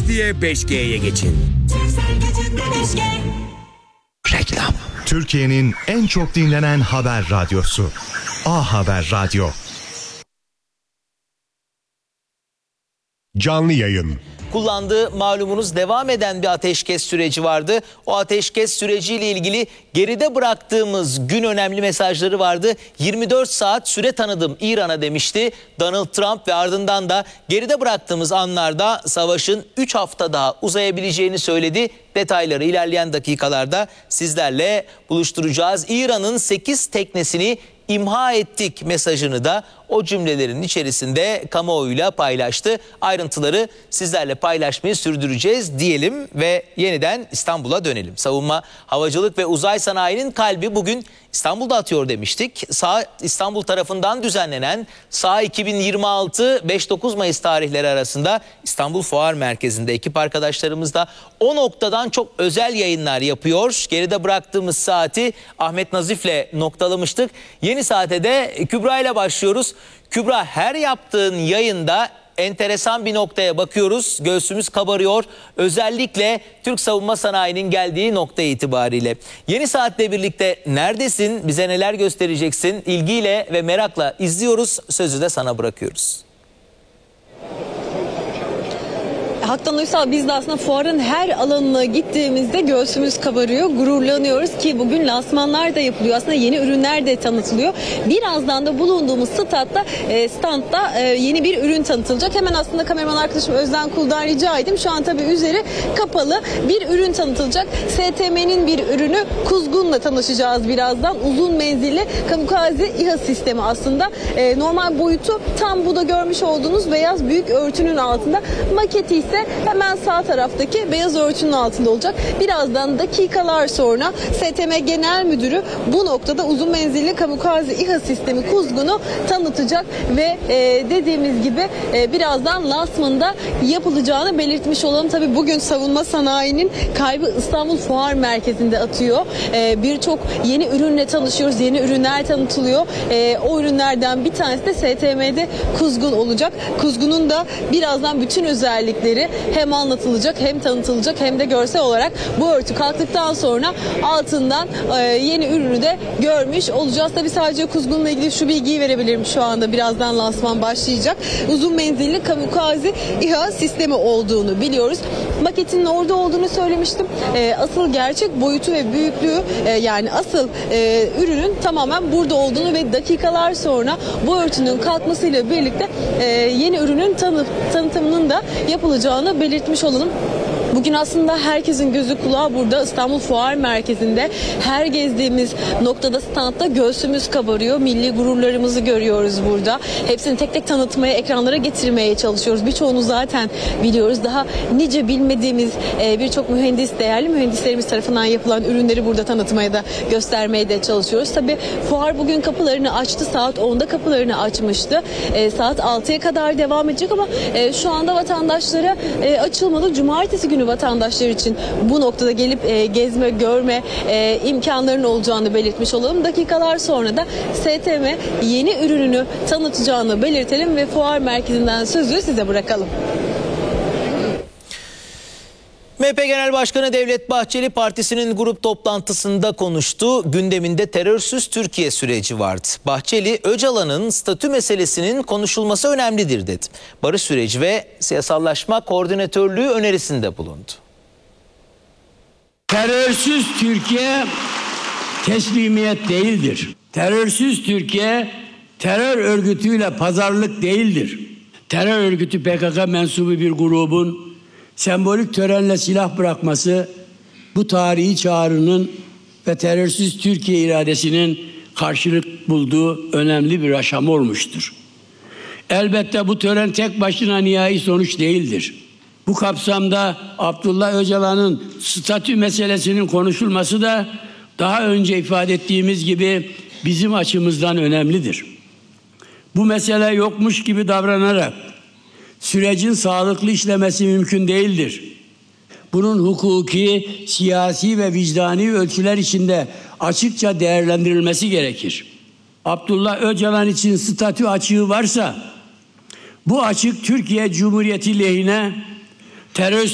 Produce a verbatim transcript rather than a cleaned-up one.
diye beş G'ye geçin. Reklam. Türkiye'nin en çok dinlenen haber radyosu. A Haber Radyo. Canlı yayın. Kullandığı malumunuz devam eden bir ateşkes süreci vardı. O ateşkes süreciyle ilgili geride bıraktığımız gün önemli mesajları vardı. yirmi dört saat süre tanıdım İran'a demişti Donald Trump ve ardından da geride bıraktığımız anlarda savaşın üç hafta daha uzayabileceğini söyledi. Detayları ilerleyen dakikalarda sizlerle buluşturacağız. İran'ın sekiz teknesini imha ettik mesajını da o cümlelerin içerisinde kamuoyuyla paylaştı. Ayrıntıları sizlerle paylaşmayı sürdüreceğiz diyelim ve yeniden İstanbul'a dönelim. Savunma, havacılık ve uzay sanayinin kalbi bugün İstanbul'da atıyor demiştik. Sağ İstanbul tarafından düzenlenen Sağ iki bin yirmi altı beş dokuz Mayıs tarihleri arasında İstanbul Fuar Merkezi'nde ekip arkadaşlarımız da o noktadan çok özel yayınlar yapıyor. Geride bıraktığımız saati Ahmet Nazif'le noktalamıştık. Yeni saate de Kübra ile başlıyoruz. Kübra, her yaptığın yayında enteresan bir noktaya bakıyoruz. Göğsümüz kabarıyor. Özellikle Türk savunma sanayinin geldiği nokta itibariyle. Yeni saatle birlikte neredesin? Bize neler göstereceksin? İlgiyle ve merakla izliyoruz. Sözü de sana bırakıyoruz. Haktan Uysal, biz de aslında fuarın her alanına gittiğimizde göğsümüz kabarıyor, gururlanıyoruz ki bugün lansmanlar da yapılıyor. Aslında yeni ürünler de tanıtılıyor. Birazdan da bulunduğumuz standta, standta yeni bir ürün tanıtılacak. Hemen aslında kameraman arkadaşım Özden Kul'dan rica edeyim. Şu an tabii üzeri kapalı bir ürün tanıtılacak. S T M'nin bir ürünü Kuzgun'la tanışacağız birazdan. Uzun menzilli kamikaze İHA sistemi aslında. Normal boyutu tam bu da görmüş olduğunuz beyaz büyük örtünün altında. Maketi ise hemen sağ taraftaki beyaz örtünün altında olacak. Birazdan dakikalar sonra S T M Genel Müdürü bu noktada uzun menzilli kamikaze İHA sistemi Kuzgun'u tanıtacak ve e, dediğimiz gibi e, birazdan lansmanında yapılacağını belirtmiş olalım. Tabii bugün savunma sanayinin kalbi İstanbul Fuar Merkezi'nde atıyor. E, Birçok yeni ürünle tanışıyoruz. Yeni ürünler tanıtılıyor. E, o ürünlerden bir tanesi de S T M'de Kuzgun olacak. Kuzgun'un da birazdan bütün özellikleri hem anlatılacak hem tanıtılacak hem de görsel olarak bu örtü kalktıktan sonra altından e, yeni ürünü de görmüş olacağız. Tabii sadece Kuzgun'la ilgili şu bilgiyi verebilirim şu anda. Birazdan lansman başlayacak. Uzun menzilli kamikaze İHA sistemi olduğunu biliyoruz. Maketinin orada olduğunu söylemiştim. E, asıl gerçek boyutu ve büyüklüğü e, yani asıl e, ürünün tamamen burada olduğunu ve dakikalar sonra bu örtünün kalkmasıyla birlikte e, yeni ürünün tanı, tanıtımının da yapılacağını belirtmiş olalım. Bugün aslında herkesin gözü kulağı burada İstanbul Fuar Merkezi'nde. Her gezdiğimiz noktada, standta göğsümüz kabarıyor. Milli gururlarımızı görüyoruz burada. Hepsini tek tek tanıtmaya, ekranlara getirmeye çalışıyoruz. Birçoğunu zaten biliyoruz. Daha nice bilmediğimiz birçok mühendis, değerli mühendislerimiz tarafından yapılan ürünleri burada tanıtmaya da göstermeye de çalışıyoruz. Tabii fuar bugün kapılarını açtı. Saat onda kapılarını açmıştı. Saat altıya kadar devam edecek ama şu anda vatandaşlara açılmadı. Cumartesi günü vatandaşlar için bu noktada gelip e, gezme, görme e, imkanlarının olacağını belirtmiş olalım. Dakikalar sonra da S T M yeni ürününü tanıtacağını belirtelim ve fuar merkezinden sözü size bırakalım. M H P Genel Başkanı Devlet Bahçeli partisinin grup toplantısında konuştu. Gündeminde terörsüz Türkiye süreci vardı. Bahçeli, Öcalan'ın statü meselesinin konuşulması önemlidir dedi. Barış süreci ve siyasallaşma koordinatörlüğü önerisinde bulundu. Terörsüz Türkiye teslimiyet değildir. Terörsüz Türkiye terör örgütüyle pazarlık değildir. Terör örgütü P K K mensubu bir grubun sembolik törenle silah bırakması bu tarihi çağrının ve terörsüz Türkiye iradesinin karşılık bulduğu önemli bir aşama olmuştur. Elbette bu tören tek başına nihai sonuç değildir. Bu kapsamda Abdullah Öcalan'ın statü meselesinin konuşulması da daha önce ifade ettiğimiz gibi bizim açımızdan önemlidir. Bu mesele yokmuş gibi davranarak sürecin sağlıklı işlemesi mümkün değildir. Bunun hukuki, siyasi ve vicdani ölçüler içinde açıkça değerlendirilmesi gerekir. Abdullah Öcalan için statü açığı varsa bu açık Türkiye Cumhuriyeti lehine terör